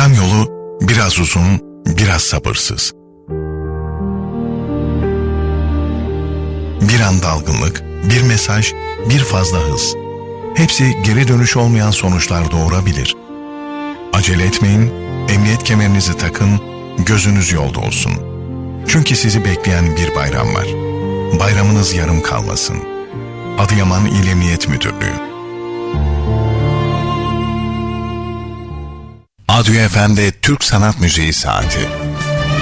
Çıkacağım yolu biraz uzun, biraz sabırsız. Bir an dalgınlık, bir mesaj, bir fazla hız. Hepsi geri dönüş olmayan sonuçlar doğurabilir. Acele etmeyin, emniyet kemerinizi takın, gözünüz yolda olsun. Çünkü sizi bekleyen bir bayram var. Bayramınız yarım kalmasın. Adıyaman İl Emniyet Müdürlüğü. Adyo FM'de Türk Sanat Müziği Saati.